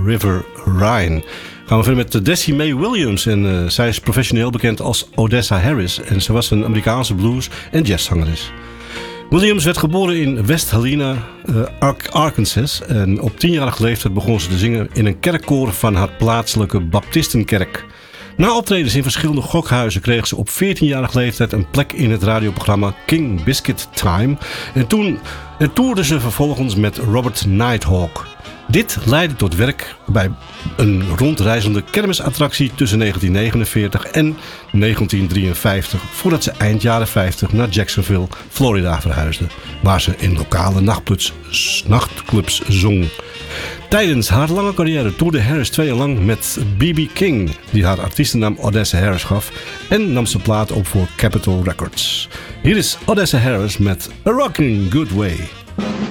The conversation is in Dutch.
River Rhine. Gaan we verder met Desi Mae Williams. En zij is professioneel bekend als Odessa Harris. En ze was een Amerikaanse blues- en jazzzangeres. Williams werd geboren in West Helena, Arkansas. En op 10-jarige leeftijd begon ze te zingen in een kerkkoor van haar plaatselijke Baptistenkerk. Na optredens in verschillende gokhuizen kreeg ze op 14-jarige leeftijd een plek in het radioprogramma King Biscuit Time. En toen toerde ze vervolgens met Robert Nighthawk. Dit leidde tot werk bij een rondreizende kermisattractie tussen 1949 en 1953, voordat ze eind jaren 50 naar Jacksonville, Florida verhuisde, waar ze in lokale nachtclubs zong. Tijdens haar lange carrière toerde Harris 2 jaar lang met B.B. King, die haar artiestennaam Odessa Harris gaf, en nam ze plaat op voor Capitol Records. Hier is Odessa Harris met A Rockin' Good Way.